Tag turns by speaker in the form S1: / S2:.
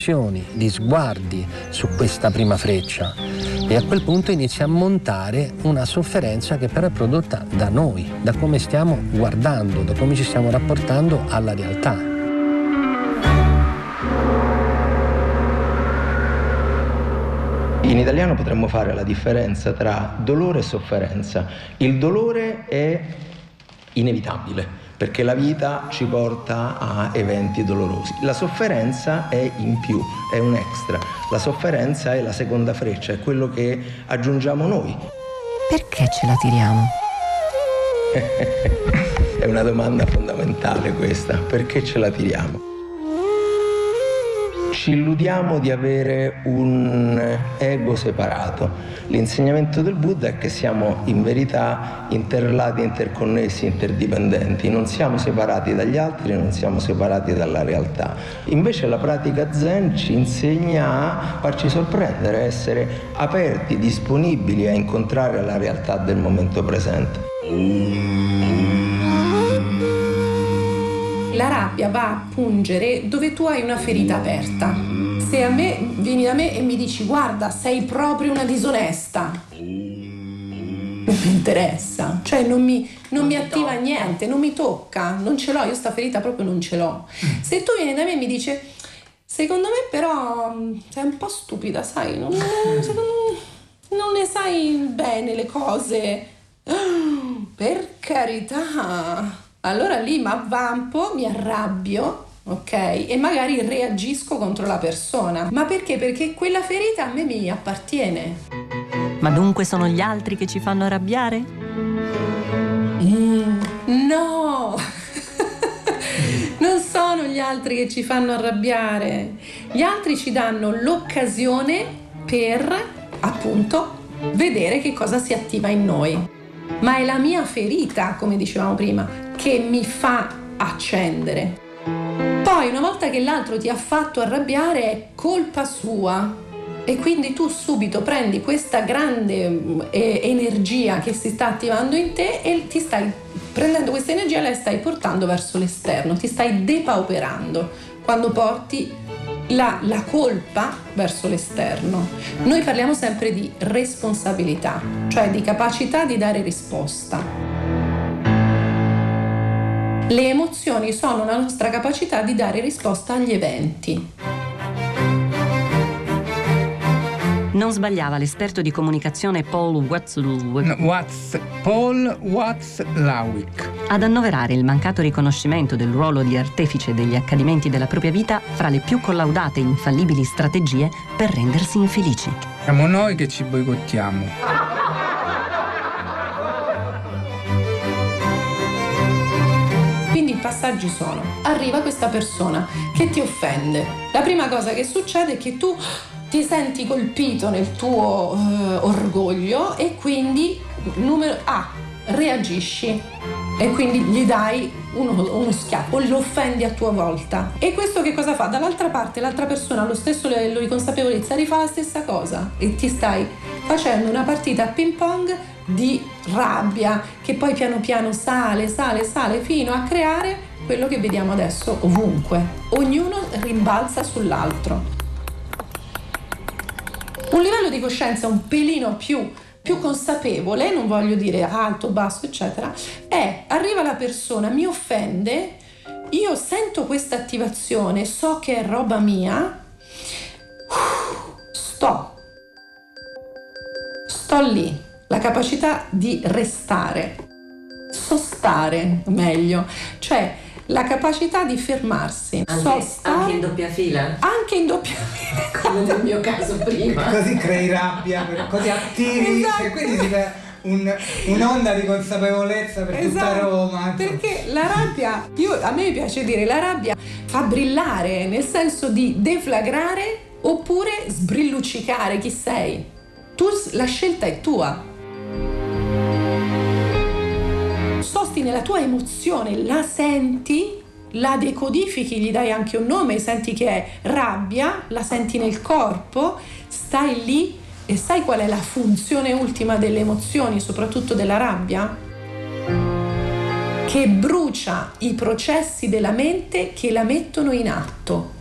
S1: di sguardi su questa prima freccia, e a quel punto inizia a montare una sofferenza che però è prodotta da noi, da come stiamo guardando, da come ci stiamo rapportando alla realtà.
S2: In italiano potremmo fare la differenza tra dolore e sofferenza. Il dolore è inevitabile, perché la vita ci porta a eventi dolorosi. La sofferenza è in più, è un extra. La sofferenza è la seconda freccia, è quello che aggiungiamo noi.
S3: Perché ce la tiriamo?
S2: È una domanda fondamentale questa. Perché ce la tiriamo? Ci illudiamo di avere un ego separato. L'insegnamento del Buddha è che siamo in verità interrelati, interconnessi, interdipendenti. Non siamo separati dagli altri, non siamo separati dalla realtà. Invece la pratica Zen ci insegna a farci sorprendere, a essere aperti, disponibili a incontrare la realtà del momento presente.
S4: La rabbia va a pungere dove tu hai una ferita aperta. Se vieni da me e mi dici guarda, sei proprio una disonesta, non mi interessa, cioè non mi attiva niente, non mi tocca, non ce l'ho, io sta ferita proprio non ce l'ho. Se tu vieni da me e mi dici secondo me però sei un po' stupida, sai, non ne sai bene le cose, per carità. Allora lì mi avvampo, mi arrabbio, ok? E magari reagisco contro la persona. Ma perché? Perché quella ferita a me mi appartiene.
S3: Ma dunque sono gli altri che ci fanno arrabbiare?
S4: No! Non sono gli altri che ci fanno arrabbiare. Gli altri ci danno l'occasione per, appunto, vedere che cosa si attiva in noi. Ma è la mia ferita, come dicevamo prima, che mi fa accendere. Poi una volta che l'altro ti ha fatto arrabbiare è colpa sua, e quindi tu subito prendi questa grande energia che si sta attivando in te e ti stai prendendo questa energia e la stai portando verso l'esterno, ti stai depauperando quando porti la colpa verso l'esterno. Noi parliamo sempre di responsabilità, cioè di capacità di dare risposta. Le emozioni sono la nostra capacità di dare risposta agli eventi.
S3: Non sbagliava l'esperto di comunicazione Paul
S5: Watzlawick
S3: ad annoverare il mancato riconoscimento del ruolo di artefice degli accadimenti della propria vita fra le più collaudate e infallibili strategie per rendersi infelici.
S5: Siamo noi che ci boicottiamo.
S4: Quindi i passaggi sono: arriva questa persona che ti offende. La prima cosa che succede è che tu ti senti colpito nel tuo orgoglio e quindi numero A, reagisci e quindi gli dai uno schiaffo, lo offendi a tua volta. E questo che cosa fa? Dall'altra parte l'altra persona lo stesso livello di consapevolezza rifà la stessa cosa e ti stai facendo una partita a ping pong di rabbia che poi piano piano sale fino a creare quello che vediamo adesso ovunque. Ognuno rimbalza sull'altro. Un livello di coscienza un pelino più consapevole, non voglio dire alto, basso, eccetera, arriva la persona, mi offende, io sento questa attivazione, so che è roba mia, sto lì, la capacità di restare, sostare meglio, cioè la capacità di fermarsi.
S3: Anche in doppia fila?
S4: Anche in doppia fila, come nel mio caso prima.
S6: Così crei rabbia, così attivi,
S4: esatto.
S6: E quindi si crea un'onda di consapevolezza per tutta Roma.
S4: Perché la rabbia, a me piace dire, la rabbia fa brillare, nel senso di deflagrare oppure sbrilluccicare chi sei. La scelta è tua. Sosti nella tua emozione, la senti, la decodifichi, gli dai anche un nome, senti che è rabbia, la senti nel corpo, stai lì e sai qual è la funzione ultima delle emozioni, soprattutto della rabbia? Che brucia i processi della mente che la mettono in atto.